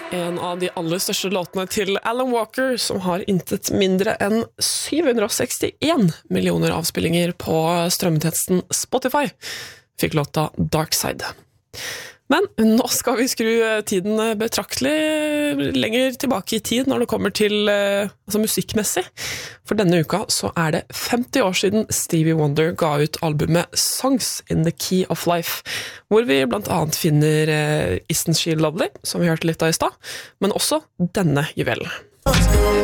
En av de aller største låtene til Alan Walker, som har intet mindre enn 761 millioner avspillinger på strømmetjenesten Spotify, fikk låta Dark Side. Men nå skal vi skru tiden betraktelig lenger tilbake i tid når det kommer til musikkmessig. For denne uka så det 50 år siden Stevie Wonder ga ut albumet Songs in the Key of Life, hvor vi blant annet finner Isn't She Lovely, som vi hørte litt av i sted, men også denne juvelen.